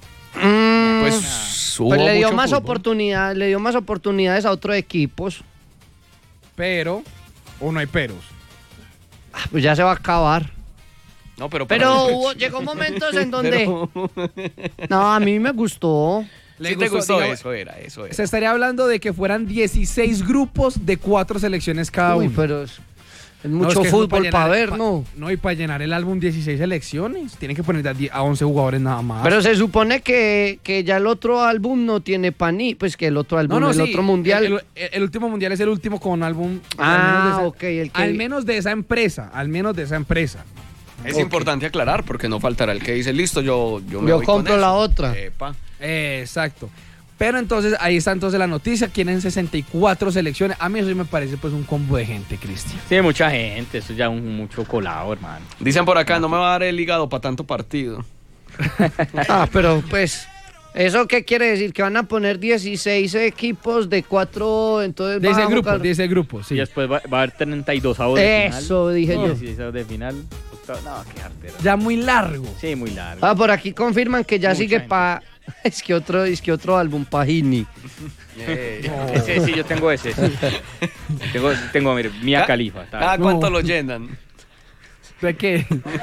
Pues le dio más oportunidades, le dio más oportunidades a otros equipos. Pero, o no hay peros. Pues ya se va a acabar. No, pero llegó momentos en donde... No, a mí me gustó. Sí te gustó, eso era. Se estaría hablando de que fueran 16 grupos de 4 selecciones cada uno. Pero es mucho fútbol para ver, ¿no? No, y para llenar el álbum 16 selecciones. Tienen que poner a 11 jugadores nada más. Pero se supone que ya el otro álbum no tiene pues que el otro álbum, otro mundial. El último mundial es el último con álbum. Al menos de esa empresa. Es importante aclarar porque no faltará el que dice, listo, yo voy compro con la eso. otra. Exacto. Pero entonces, ahí está entonces la noticia, quieren 64 selecciones. A mí eso sí me parece pues un combo de gente, Cristian. Sí, mucha gente, eso ya es mucho colado, hermano. Dicen por acá, no me va a dar el hígado para tanto partido. Pero pues... ¿Eso qué quiere decir? Que van a poner 16 equipos de 4, entonces de ese grupo, sí. Y después va a haber 32 avos de final. Eso dije yo. 16 avos de final. No, qué artero. Ya muy largo. Sí, muy largo. Ah, por aquí confirman que ya Mucha sigue gente. Es que otro álbum, Pagini. Ese, sí, yo tengo ese. Sí. tengo mire, Mia Khalifa. ¿Cada cuánto lo llenan? ¿De qué?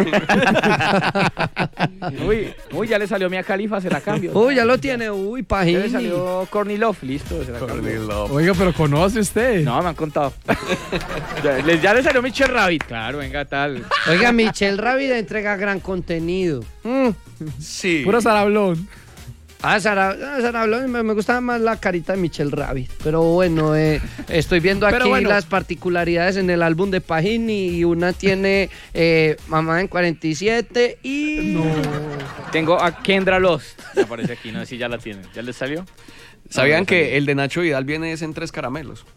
Uy, ya le salió Mia Khalifa, se la cambio. Uy, ya lo tiene, Pagini. Ya le salió Courtney Love, listo, se la cambio. Oiga, pero ¿conoce usted? No, me han contado. ya le salió Michelle Rabbit. Claro, venga, tal. Oiga, Michelle Rabbit entrega gran contenido. Sí. Puro Sarablón. Sarablón, me gusta más la carita de Michelle Rabbit. Pero bueno, estoy viendo aquí las particularidades en el álbum de Pagini y una tiene Mamá en 47 y... No. Tengo a Kendra Lost. Me aparece aquí, no sé si ya la tienen. ¿Ya les salió? ¿Sabían que el de Nacho Vidal viene en 3 caramelos?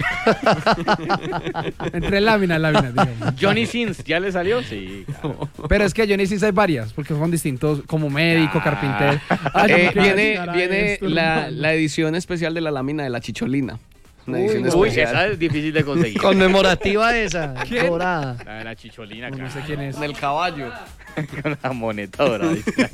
Entre láminas, digamos. Johnny Sins, ¿ya le salió? Sí, claro. Pero es que Johnny Sins hay varias, porque son distintos, como médico, carpintero. Viene la edición especial de la lámina de la chicholina. Una edición especial. Esa es difícil de conseguir. Conmemorativa esa, dorada. La de la chicholina, no sé quién es. En el caballo. Con la moneta dorada.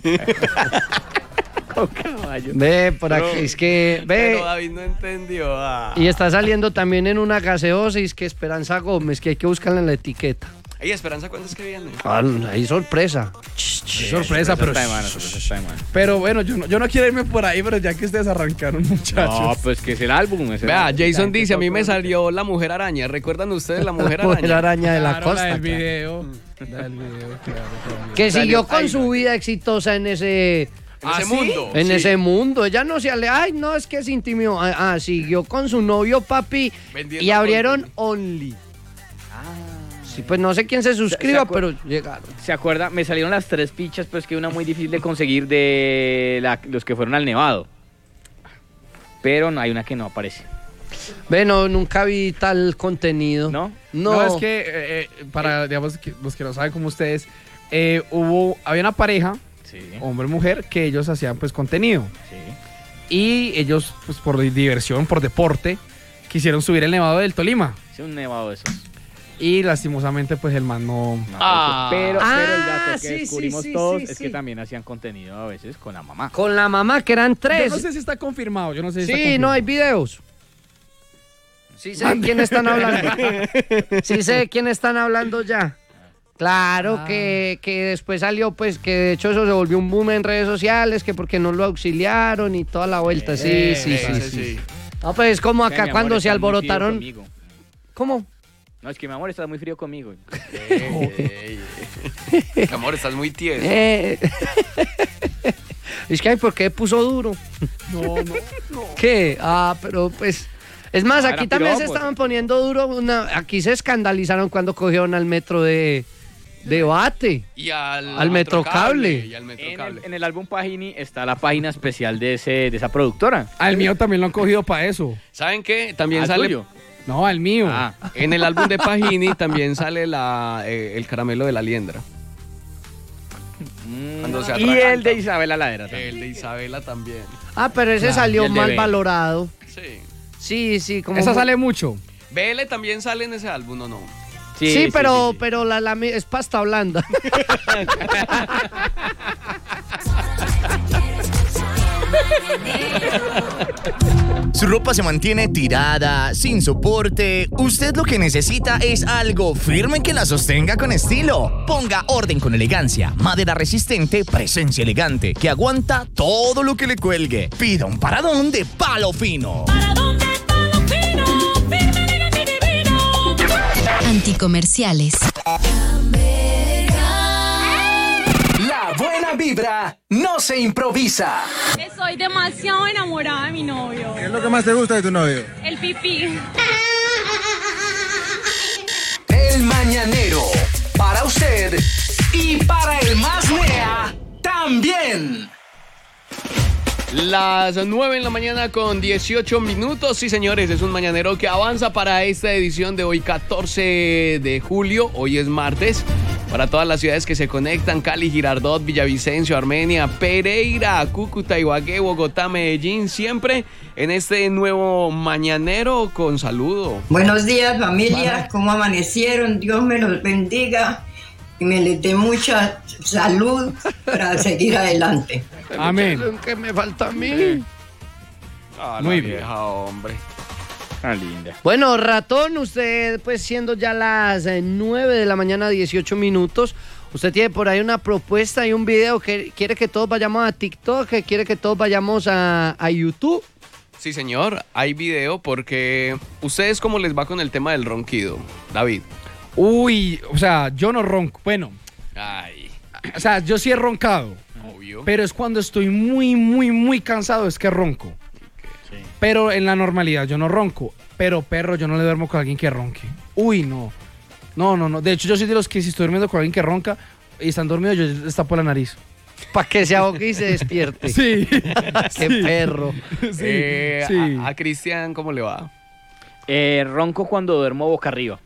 Con caballo. Ve, por aquí, es que... Ve. Pero David no entendió. Y está saliendo también en una gaseosa, y es que Esperanza Gómez, que hay que buscarla en la etiqueta. Ey, Esperanza, ¿cuándo es que viene? Hay sorpresa. Sorpresa, pero... Pero bueno, yo no quiero irme por ahí, pero ya que ustedes arrancaron, muchachos. No, pues que es el álbum. Vea, Jason dice, a mí me salió La Mujer Araña. ¿Recuerdan ustedes La Mujer Araña? La Mujer Araña de la costa. Del video. Claro. Que siguió con su vida exitosa en ese... mundo. En ese mundo. Ella no se ay, no, es que se intimió. Siguió con su novio, papi. Vendiendo y abrieron Only. Sí, pues no sé quién se suscriba, pero llegaron. ¿Se acuerda? Me salieron las 3 fichas, pero es que una muy difícil de conseguir de los que fueron al Nevado. Pero no hay una que no aparece. Bueno, nunca vi tal contenido. ¿No? No, es que, para, digamos, los que no saben como ustedes, había una pareja, sí, hombre-mujer, que ellos hacían pues contenido. Sí. Y ellos, pues por diversión, por deporte, quisieron subir el Nevado del Tolima. Sí, un nevado de esos. Y lastimosamente, pues el man no... Pero el dato que descubrimos todos es que también hacían contenido a veces con la mamá. Con la mamá, que eran 3. Yo no sé si está confirmado, Sí, no hay videos. Sí sé de quién están hablando. Sí sé de quién están hablando ya. Claro que después salió, pues, que de hecho eso se volvió un boom en redes sociales, que porque no lo auxiliaron y toda la vuelta. Sí. No, pues es como acá cuando se alborotaron. ¿Cómo? No, es que mi amor, estás muy frío conmigo. Mi amor, estás muy tieso. Es que, ¿por qué puso duro? No. ¿Qué? Pero pues... Es más, aquí también se estaban poniendo duro. Aquí se escandalizaron cuando cogieron al metro de Bate. Y al Metrocable. En el álbum Pagini está la página especial de esa productora. Al mío también lo han cogido para eso. ¿Saben qué? También sale... tuyo? No, al mío. En el álbum de Pagini también sale el caramelo de la liendra. Y el de Isabela Ladera también. El de Isabela también. Pero ese salió mal valorado. Sí. Sí. Esa sale mucho. BL también sale en ese álbum, ¿o no? Sí, pero la es pasta blanda. Su ropa se mantiene tirada, sin soporte. Usted lo que necesita es algo firme que la sostenga con estilo. Ponga orden con elegancia. Madera resistente, presencia elegante, que aguanta todo lo que le cuelgue. Pida un paradón de Palo Fino. Paradón de Palo Fino, firme, elegante y divino. Anticomerciales. La buena vibra no se improvisa. Estoy demasiado enamorada de mi novio. ¿Qué es lo que más te gusta de tu novio? El pipí. El Mañanero, para usted y para el más nea también. Las 9 en la mañana con 18 minutos. Sí, señores, es un mañanero que avanza para esta edición de hoy, 14 de julio. Hoy es martes. Para todas las ciudades que se conectan, Cali, Girardot, Villavicencio, Armenia, Pereira, Cúcuta, Ibagué, Bogotá, Medellín, siempre en este nuevo mañanero con saludo. Buenos días, familia, ¿cómo amanecieron? Dios me los bendiga y me les dé mucha salud para seguir adelante. Amén. ¿Qué me falta a mí? Muy bien. Vieja, hombre. Ah, linda. Bueno, ratón, usted pues siendo ya las 9 de la mañana, 18 minutos, usted tiene por ahí una propuesta y un video que quiere que todos vayamos a TikTok, que quiere que todos vayamos a YouTube. Sí, señor, hay video porque ¿ustedes cómo les va con el tema del ronquido, David? Uy, o sea, yo no ronco. Bueno, Ay, o sea, yo sí he roncado, obvio. pero es cuando estoy muy cansado, es que ronco. Sí. Pero en la normalidad yo no ronco. Pero, perro, yo no le duermo con alguien que ronque. Uy, no. No. De hecho, yo soy de los que si estoy durmiendo con alguien que ronca y están dormidos, yo les tapo la nariz. Para que se ahogue y se despierte. Sí. Qué perro. Sí. A Cristian, ¿cómo le va? Ronco cuando duermo boca arriba.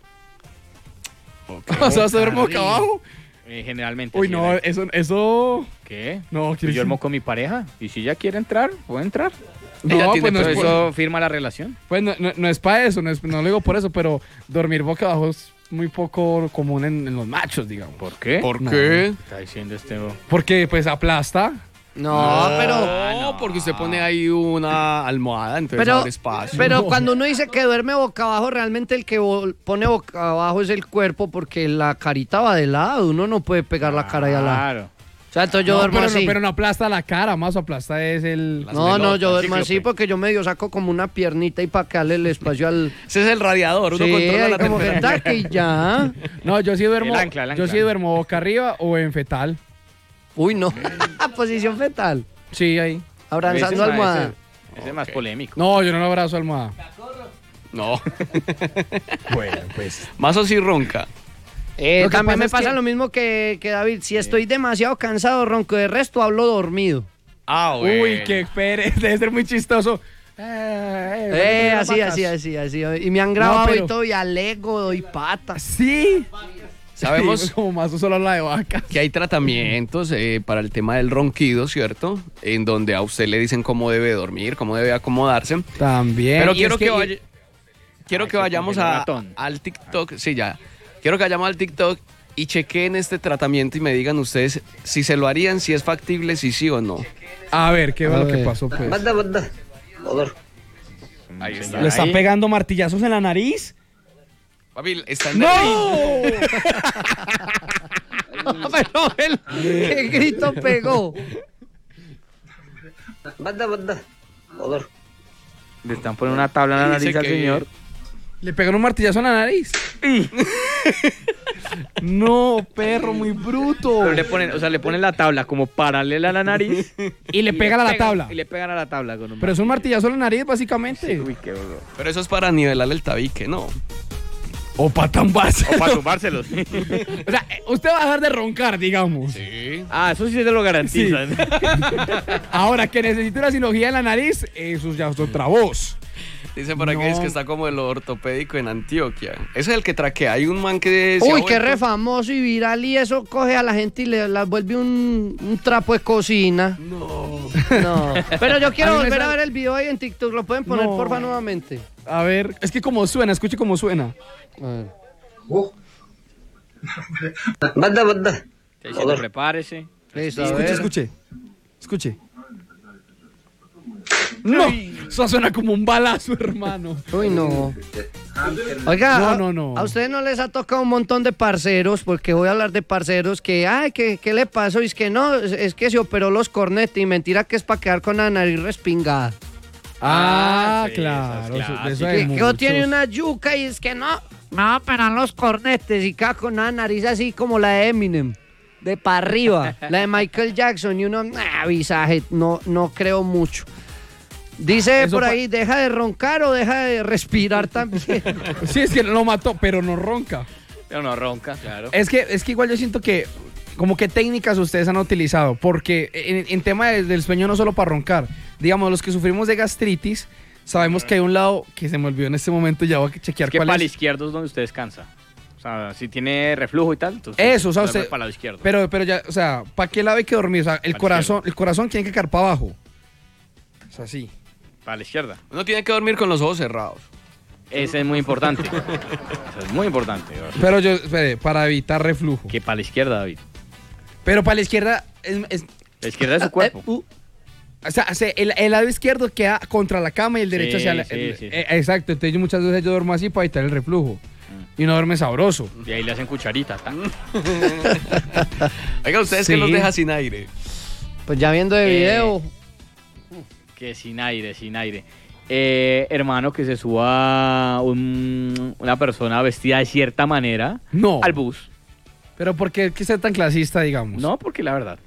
O sea, ¿se duerme boca abajo? Generalmente. Uy, sí, no, eso... ¿Qué? No, Yo duermo con mi pareja y si ella quiere entrar, puede entrar. No, pues no es por eso firma la relación. Pues no es para eso, no lo digo por eso, pero dormir boca abajo es muy poco común en los machos, digamos. ¿Por qué? ¿Por qué? Está diciendo este... Porque pues aplasta. No, pero... No, porque usted pone ahí una almohada, entonces abre espacio. Pero cuando uno dice que duerme boca abajo, realmente el que pone boca abajo es el cuerpo porque la carita va de lado, uno no puede pegar la cara ahí al lado. Claro. O sea, entonces yo duermo así. Pero no aplasta la cara, más aplasta es el... No, yo duermo así porque yo medio saco como una piernita y para que darle el espacio al... Ese es el radiador, uno sí, controla la como temperatura. que y ya. No, yo sí duermo... El ancla. Yo sí duermo boca arriba o en fetal. Uy, no. Posición fetal. Sí, ahí. Abrazando almohada. Ese es más polémico. No, yo no lo abrazo almohada. No. Bueno, pues... Mazo sí ronca. También me pasa lo mismo que David. Si estoy demasiado cansado, ronco. De resto, hablo dormido. Ah, güey. Uy, qué pereza. Debe ser muy chistoso. Así. Y me han grabado No, pero- y todo, y alego, doy pata. Sí. Sabemos Sí, como más solo la de vaca. que hay tratamientos para el tema del ronquido, ¿cierto? En donde a usted le dicen cómo debe dormir, cómo debe acomodarse. También. Pero Y quiero es que vayamos el ratón. al TikTok. Sí, ya. Quiero que vayamos al TikTok y chequen este tratamiento y me digan ustedes si se lo harían, si es factible, si sí o no. A ver, ¿qué va A lo que ver. pasó, pues? Joder. Ahí está. ¿Le están pegando martillazos en la nariz? Papi, está en ¡No! Pero ¿qué grito pegó? Joder. Le están poniendo una tabla en la Dice nariz al que- señor. ¿Le pegaron un martillazo en la nariz? No, perro, muy bruto. Pero le ponen la tabla como paralela a la nariz. Y le pegan a la pegan- tabla. Y le pegan a la tabla con un... Pero es un martillazo en la nariz, básicamente. Uy, qué horror. Pero eso es para nivelar el tabique, ¿no? O para tambarse. O para tumbárselos. O sea, usted va a dejar de roncar, digamos. Sí. Ah, eso sí se lo garantizan. Ahora, que necesita una cirugía en la nariz, eso ya es otra voz. Dice por aquí No. es que está como el ortopédico en Antioquia. Ese es el que traquea. Hay un man que se ha Uy, qué vuelto- re famoso y viral, y eso coge a la gente y la vuelve un trapo de cocina. No. No. Pero yo quiero A mí me volver a sale- ver el video ahí en TikTok. ¿Lo pueden poner, No. porfa, nuevamente? A ver, es que como suena, escuche cómo suena. A ver. Te diciendo, prepárese. Listo, a Escuche, ver. escuche. No, eso suena como un balazo, hermano. Uy, no. Oiga, No. a ustedes no les ha tocado un montón de parceros, porque voy a hablar de parceros que, ay, ¿qué le pasó? Y es que no, es que se operó los cornetes y mentira que es para quedar con la nariz respingada. Ah, sí, claro. esas De eso hay Que muchos. tiene una yuca y es que no, me va a operar los cornetes y queda con una nariz así como la de Eminem, de para arriba, la de Michael Jackson y uno, visaje, no creo mucho. Dice Eso por ahí, deja de roncar o deja de respirar también. Sí, es que lo mató, pero no ronca. Pero no ronca, claro. Es que igual yo siento que, como que técnicas ustedes han utilizado, porque en tema del sueño no solo para roncar, digamos, los que sufrimos de gastritis, sabemos que hay un lado que se me olvidó en este momento, ya voy a chequear Que cuál para el es. izquierdo es donde usted descansa. O sea, si tiene reflujo y tal, entonces eso, o sea, usted, para el lado izquierdo. Pero ya, o sea, ¿para qué lado hay que dormir? O sea, el corazón tiene que quedar para abajo. O sea, sí. Para la izquierda. Uno tiene que dormir con los ojos cerrados. Ese es muy importante. Eso es muy importante. Pero espere, para evitar reflujo. Que para la izquierda, David. Pero para la izquierda la izquierda es su cuerpo. O sea, el lado izquierdo queda contra la cama y el derecho hacia la... Exacto, entonces muchas veces yo duermo así para evitar el reflujo. Y no duerme sabroso. Y ahí le hacen cucharitas. Oiga, ¿ustedes qué los deja sin aire? Pues ya viendo el video. Que sin aire. Hermano, que se suba una persona vestida de cierta manera al bus. ¿Pero por qué ser tan clasista, digamos? No, porque la verdad.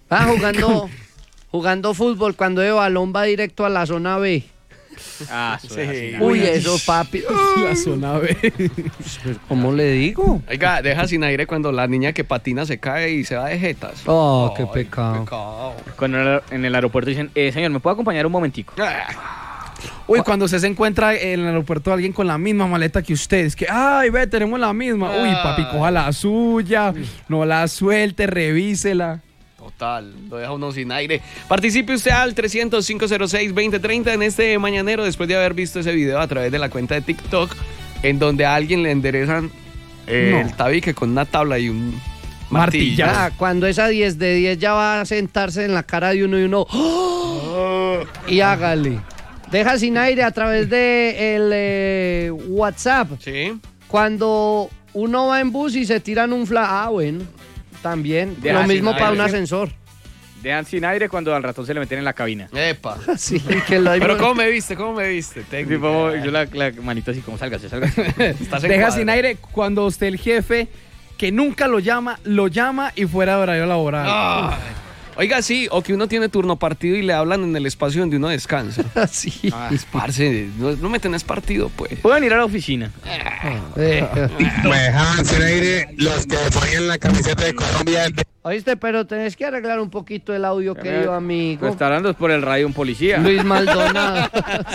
Jugando fútbol, cuando el balón va directo a la zona B. Ah, sí. Uy, eso, papi. La zona B. ¿Cómo le digo? Oiga, deja sin aire cuando la niña que patina se cae y se va de jetas. Oh, qué pecado. Cuando en el aeropuerto dicen, señor, ¿me puede acompañar un momentico? Uy, cuando usted se encuentra en el aeropuerto alguien con la misma maleta que usted, es que, ay, ve, tenemos la misma. Uy, papi, coja la suya, no la suelte, revísela. Total, lo deja uno sin aire. Participe usted al 300-506-2030 en este mañanero después de haber visto ese video a través de la cuenta de TikTok en donde a alguien le enderezan el tabique con una tabla y un martillo. Cuando esa 10 de 10 ya va a sentarse en la cara de uno y uno y hágale. Deja sin aire a través de el WhatsApp. Sí. Cuando uno va en bus y se tiran un bueno. También, lo mismo para un ascensor. Dejan sin aire cuando al ratón se le meten en la cabina. Epa. Sí, Pero ¿cómo me viste? Yo la manito así como sálgase. Deja sin aire cuando usted el jefe que nunca lo llama y fuera de horario laboral. Oiga, sí, o que uno tiene turno partido y le hablan en el espacio donde uno descansa. Sí. Parce, no me tenés partido, pues. Pueden ir a la oficina. Me dejan sin aire los que ponen la camiseta de Colombia. Oíste, pero tenés que arreglar un poquito el audio, querido amigo. Pues está hablando por el radio un policía. Luis Maldonado.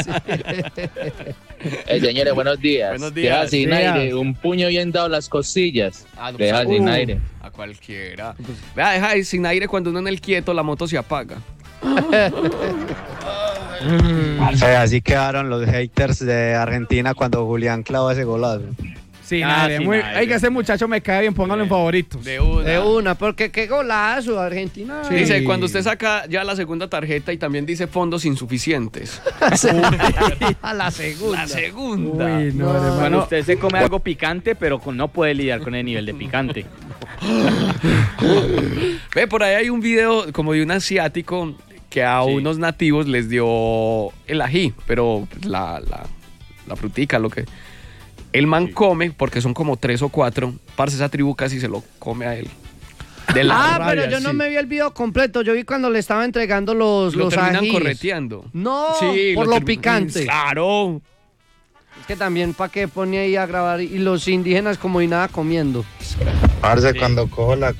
Señores, buenos días. Deja sin aire, un puño bien dado las costillas. Deja sin aire. A cualquiera. Vea, deja sin aire cuando uno en el quieto la moto se apaga. Así quedaron los haters de Argentina cuando Julián clavó ese golazo. Sí, oiga, ese muchacho me cae bien, póngalo en favoritos. De una, porque qué golazo, Argentina. Sí. Dice, cuando usted saca ya la segunda tarjeta y también dice fondos insuficientes. A la segunda. Uy, no, bueno, usted se come algo picante, pero no puede lidiar con el nivel de picante. Ve, por ahí hay un video como de un asiático que a unos nativos les dio el ají, pero la frutica, lo que... El man come, porque son como 3 o 4, parce, esa tribu casi se lo come a él. Pero yo no me vi el video completo, yo vi cuando le estaba entregando los terminan ajíes. correteando. No, por lo picante. Claro. Es que también, ¿para qué pone ahí a grabar? Y los indígenas como y nada comiendo. Parce, cuando cojo la